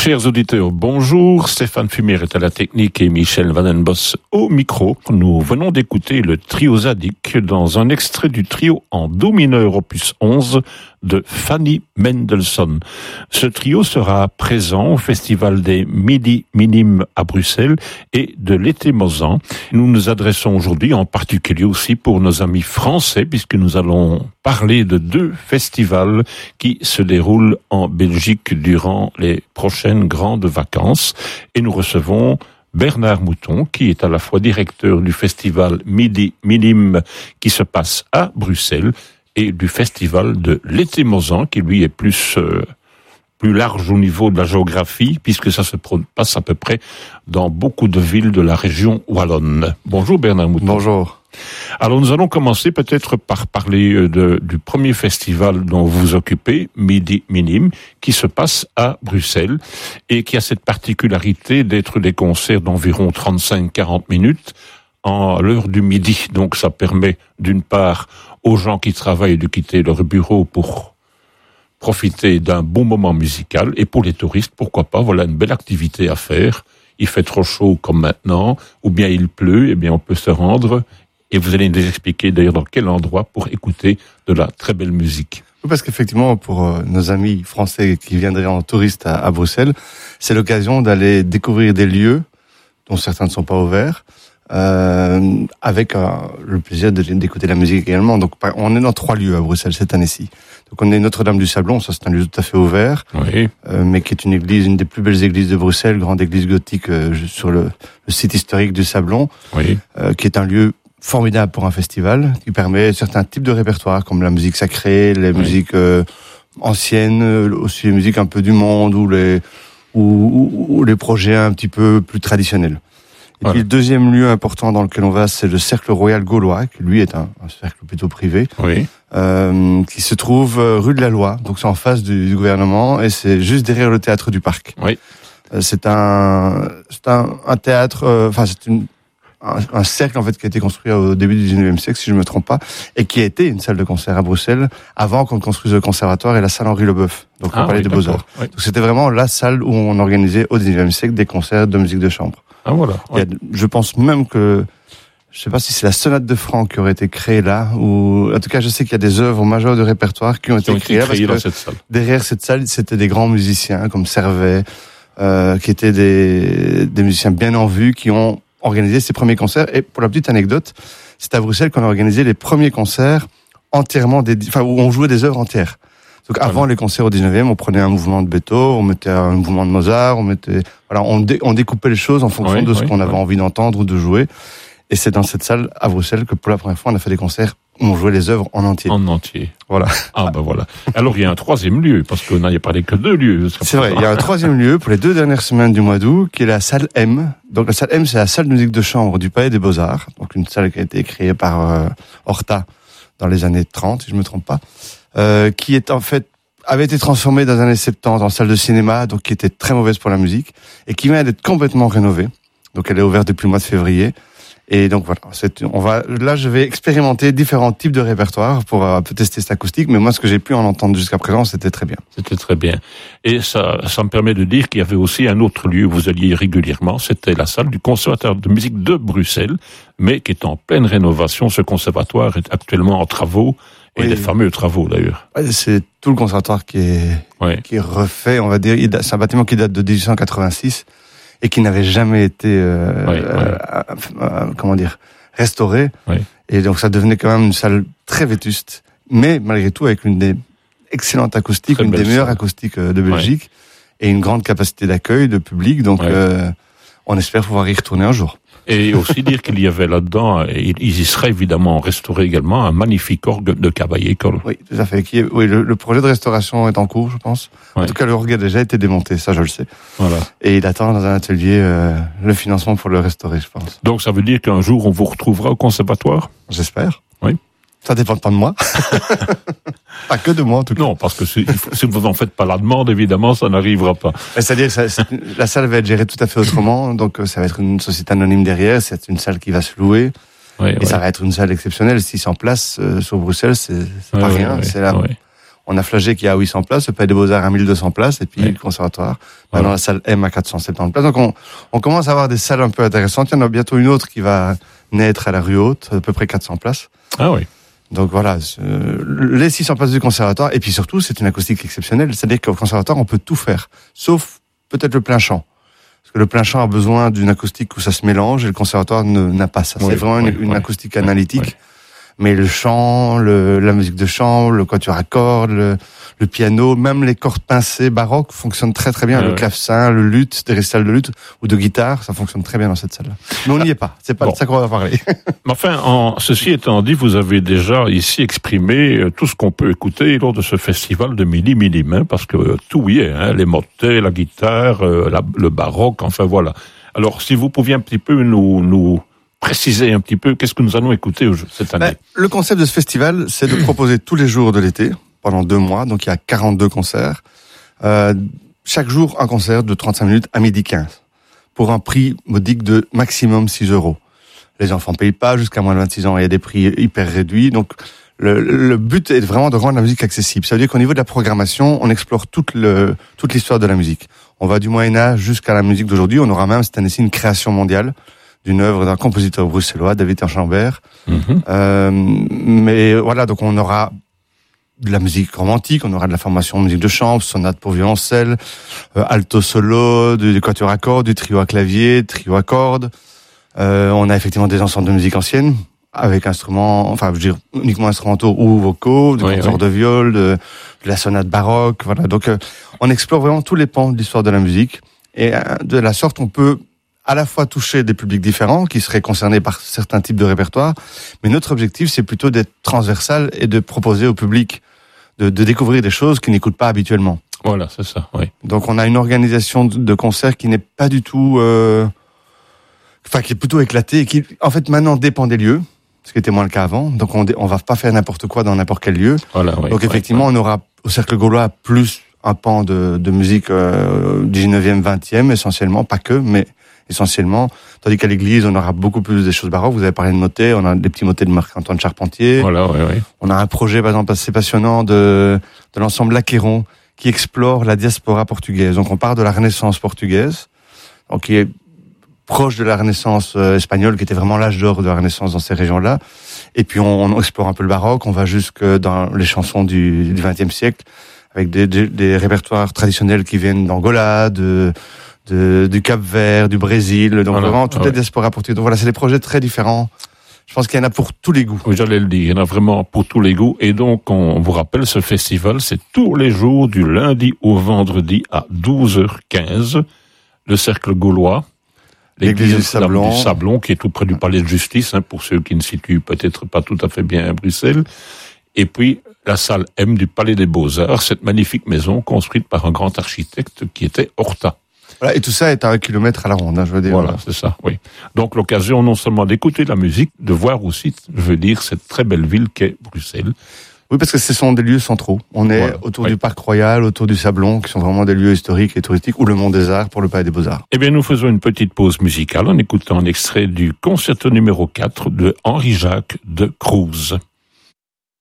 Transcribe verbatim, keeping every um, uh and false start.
Chers auditeurs, bonjour. Stéphane Fumier est à la technique et Michel Van den Bos au micro. Nous venons d'écouter le trio Zadig dans un extrait du trio en do mineur opus onze de Fanny Mendelssohn. Ce trio sera présent au Festival des Midi Minimes à Bruxelles et de l'été Mozan. Nous nous adressons aujourd'hui en particulier aussi pour nos amis français puisque nous allons parler de deux festivals qui se déroulent en Belgique durant les prochaines grandes vacances. Et nous recevons Bernard Mouton, qui est à la fois directeur du festival Midi Minime qui se passe à Bruxelles et du festival de l'été Mozan, qui lui est plus euh, plus large au niveau de la géographie, puisque ça se passe à peu près dans beaucoup de villes de la région wallonne. Bonjour Bernard Mouton. Bonjour. Alors nous allons commencer peut-être par parler de, du premier festival dont vous vous occupez, Midi Minime, qui se passe à Bruxelles et qui a cette particularité d'être des concerts d'environ trente-cinq à quarante minutes à l'heure du midi. Donc ça permet d'une part aux gens qui travaillent de quitter leur bureau pour profiter d'un bon moment musical et pour les touristes, pourquoi pas, voilà une belle activité à faire. Il fait trop chaud comme maintenant, ou bien il pleut, et bien on peut se rendre. Et vous allez nous expliquer d'ailleurs dans quel endroit pour écouter de la très belle musique. Oui, parce qu'effectivement, pour euh, nos amis français qui viendraient en touriste à, à Bruxelles, c'est l'occasion d'aller découvrir des lieux dont certains ne sont pas ouverts, euh, avec euh, le plaisir de, d'écouter la musique également. Donc, on est dans trois lieux à Bruxelles cette année-ci. Donc, on est Notre-Dame du Sablon, ça c'est un lieu tout à fait ouvert, oui. euh, mais qui est une église, une des plus belles églises de Bruxelles, grande église gothique euh, sur le, le site historique du Sablon, oui. euh, qui est un lieu formidable pour un festival, qui permet certains types de répertoires, comme la musique sacrée, les oui. musiques euh, anciennes, aussi les musiques un peu du monde, ou les, ou, ou, ou les projets un petit peu plus traditionnels. Et voilà. Puis le deuxième lieu important dans lequel on va, c'est le Cercle Royal Gaulois, qui lui est un, un cercle plutôt privé, oui. euh, qui se trouve rue de la Loi, donc c'est en face du, du gouvernement, et c'est juste derrière le théâtre du Parc. Oui. Euh, c'est un, c'est un, un théâtre, enfin euh, c'est une Un, un cercle en fait qui a été construit au début du dix-neuvième siècle, si je me trompe pas, et qui a été une salle de concert à Bruxelles avant qu'on construise le conservatoire et la salle Henri Leboeuf, donc ah, on parlait oui, des Beaux-Arts. Oui. Donc c'était vraiment la salle où on organisait au dix-neuvième siècle des concerts de musique de chambre. Ah voilà. Oui. Il y a, je pense même que je sais pas si c'est la sonate de Franck qui aurait été créée là, ou en tout cas je sais qu'il y a des œuvres majeures de répertoire qui ont qui été ont créées, été créées là, dans cette salle. Derrière cette salle, c'était des grands musiciens comme Servet, euh, qui étaient des, des musiciens bien en vue, qui ont organisé ses premiers concerts. Et pour la petite anecdote, c'est à Bruxelles qu'on a organisé les premiers concerts entièrement dédiés, enfin où on jouait des œuvres entières. Donc avant voilà. les concerts au dix-neuvième, on prenait un mouvement de Beethoven, on mettait un mouvement de Mozart, on mettait, voilà, on, dé, on découpait les choses en fonction oui, de ce oui, qu'on avait oui. envie d'entendre ou de jouer. Et c'est dans cette salle à Bruxelles que pour la première fois on a fait des concerts où on jouait les œuvres en entier. En entier. Voilà. Ah ben voilà. Alors il y a un troisième lieu, parce qu'on n'a parlé que deux lieux. C'est vrai, il y a un troisième lieu pour les deux dernières semaines du mois d'août, qui est la salle M. Donc la salle M, c'est la salle de musique de chambre du Palais des Beaux-Arts. Donc une salle qui a été créée par euh, Horta dans les années trente, si je me trompe pas, euh, qui est en fait avait été transformée dans les années soixante-dix en salle de cinéma, donc qui était très mauvaise pour la musique, et qui vient d'être complètement rénovée. Donc elle est ouverte depuis le mois de février. Et donc voilà, c'est, on va, là je vais expérimenter différents types de répertoires pour euh, tester cette acoustique, mais moi ce que j'ai pu en entendre jusqu'à présent, c'était très bien. C'était très bien. Et ça, ça me permet de dire qu'il y avait aussi un autre lieu où vous alliez régulièrement, c'était la salle du Conservatoire de musique de Bruxelles, mais qui est en pleine rénovation. Ce conservatoire est actuellement en travaux, et oui. des fameux travaux d'ailleurs. Ouais, c'est tout le conservatoire qui est, ouais. qui est refait, on va dire. C'est un bâtiment qui date de dix-huit cent quatre-vingt-six. Et qui n'avait jamais été, euh, oui, oui. Euh, euh, comment dire, restauré. Oui. Et donc ça devenait quand même une salle très vétuste, mais malgré tout avec une des excellentes acoustiques, très une des meilleures salle. acoustiques de Belgique, oui. et une grande capacité d'accueil de public. Donc oui. euh, on espère pouvoir y retourner un jour. Et aussi dire qu'il y avait là-dedans, et il y serait évidemment restauré également, un magnifique orgue de Cavaillé-École. Oui, tout à fait. Qui est, oui, le, le projet de restauration est en cours, je pense. Ouais. En tout cas, l'orgue a déjà été démonté, ça je le sais. Voilà. Et il attend dans un atelier euh, le financement pour le restaurer, je pense. Donc ça veut dire qu'un jour on vous retrouvera au conservatoire ? J'espère. Oui. Ça dépend pas de moi. Pas que de moi, en tout cas. Non, parce que si, si vous n'en faites pas la demande, évidemment, ça n'arrivera pas. C'est-à-dire que ça, la salle va être gérée tout à fait autrement. Donc, ça va être une société anonyme derrière. C'est une salle qui va se louer. Oui, et oui. ça va être une salle exceptionnelle. six cents places euh, sur Bruxelles, c'est, c'est oui, pas oui, rien. Oui, c'est là. Oui. On a Flagey qui a huit cents places, le Palais des Beaux-Arts à mille deux cents places, et puis oui. le conservatoire. Maintenant, voilà. La salle M à quatre cent soixante-dix places. Donc, on, on commence à avoir des salles un peu intéressantes. Il y en a bientôt une autre qui va naître à la Rue Haute, à peu près quatre cents places. Ah oui. Donc voilà, euh, les six cents places du conservatoire. Et puis surtout, c'est une acoustique exceptionnelle. C'est-à-dire qu'au conservatoire, on peut tout faire, sauf peut-être le plein chant. Parce que le plein chant a besoin d'une acoustique où ça se mélange, et le conservatoire ne, n'a pas ça. Oui, c'est vraiment oui, une, une oui, acoustique oui, analytique. Oui. Mais le chant, le, la musique de chambre, le quatuor à cordes, le, le piano, même les cordes pincées baroques fonctionnent très très bien. Ah, le ouais. clavecin, le luth, des récitals de luth ou de guitare, ça fonctionne très bien dans cette salle-là. Mais on n'y est pas. C'est pas bon. de ça qu'on va parler. Mais enfin, en, ceci étant dit, vous avez déjà ici exprimé tout ce qu'on peut écouter lors de ce festival de Midi Midim, hein, parce que tout y est, hein, les motets, la guitare, euh, la, le baroque, enfin voilà. Alors, si vous pouviez un petit peu nous, nous préciser un petit peu qu'est-ce que nous allons écouter cette année. Ben, le concept de ce festival, c'est de proposer tous les jours de l'été, pendant deux mois, donc il y a quarante-deux concerts, euh, chaque jour un concert de trente-cinq minutes à midi quinze, pour un prix modique de maximum six euros. Les enfants ne payent pas, jusqu'à moins de vingt-six ans, il y a des prix hyper réduits, donc le, le but est vraiment de rendre la musique accessible. Ça veut dire qu'au niveau de la programmation, on explore toute, le, toute l'histoire de la musique. On va du Moyen-Âge jusqu'à la musique d'aujourd'hui, on aura même cette année-ci une création mondiale, d'une œuvre d'un compositeur bruxellois, David Hirschenberg. Mm-hmm. Euh, mais voilà, donc on aura de la musique romantique, on aura de la formation en musique de chambre, sonate pour violoncelle, euh, alto solo, du, du quatuor à cordes, du trio à clavier, trio à cordes. Euh, on a effectivement des ensembles de musique ancienne, avec instruments, enfin, je veux dire, uniquement instrumentaux ou vocaux, du oui, concert oui. de viol, de, de la sonate baroque, voilà. Donc, euh, on explore vraiment tous les pans de l'histoire de la musique. Et euh, de la sorte, on peut à la fois toucher des publics différents qui seraient concernés par certains types de répertoires, mais notre objectif, c'est plutôt d'être transversal et de proposer au public de, de découvrir des choses qu'ils n'écoutent pas habituellement. Voilà, c'est ça, oui. Donc on a une organisation de concerts qui n'est pas du tout... Euh, enfin, qui est plutôt éclatée et qui, en fait, maintenant dépend des lieux, ce qui était moins le cas avant. Donc on on va pas faire n'importe quoi dans n'importe quel lieu. Voilà, oui, Donc effectivement, oui, oui. on aura au Cercle Gaulois plus un pan de, de musique euh, dix-neuvième, vingtième, essentiellement, pas que, mais... essentiellement, tandis qu'à l'église, on aura beaucoup plus des choses baroques. Vous avez parlé de motets, on a des petits motets de Marc-Antoine Charpentier. Voilà, oui, oui. On a un projet, par exemple, assez passionnant de, de l'ensemble L'Acquéron, qui explore la diaspora portugaise. Donc, on part de la Renaissance portugaise, donc qui est proche de la Renaissance espagnole, qui était vraiment l'âge d'or de la Renaissance dans ces régions-là. Et puis, on, on explore un peu le baroque, on va jusque dans les chansons du, du vingtième siècle, avec des, des, des répertoires traditionnels qui viennent d'Angola, de, De, du Cap-Vert, du Brésil, donc voilà, vraiment toute ouais. la diaspora portugaise. Donc voilà, c'est des projets très différents. Je pense qu'il y en a pour tous les goûts. Oui, j'allais le dire, il y en a vraiment pour tous les goûts. Et donc, on vous rappelle, ce festival, c'est tous les jours du lundi au vendredi à douze heures quinze. Le Cercle Gaulois, l'église, l'église du, Sablon. du Sablon, qui est tout près du Palais de Justice, hein, pour ceux qui ne situent peut-être pas tout à fait bien à Bruxelles. Et puis, la salle M du Palais des Beaux-Arts, cette magnifique maison construite par un grand architecte qui était Horta. Voilà, et tout ça est à un kilomètre à la ronde, hein, je veux dire. Voilà, c'est ça, oui. Donc, l'occasion non seulement d'écouter la musique, de voir aussi, je veux dire, cette très belle ville qu'est Bruxelles. Oui, parce que ce sont des lieux centraux. On est voilà, autour oui. du Parc Royal, autour du Sablon, qui sont vraiment des lieux historiques et touristiques, ou le Mont des Arts pour le Palais des Beaux-Arts. Eh bien, nous faisons une petite pause musicale en écoutant un extrait du concerto numéro quatre de Henri Jacques de Cruz.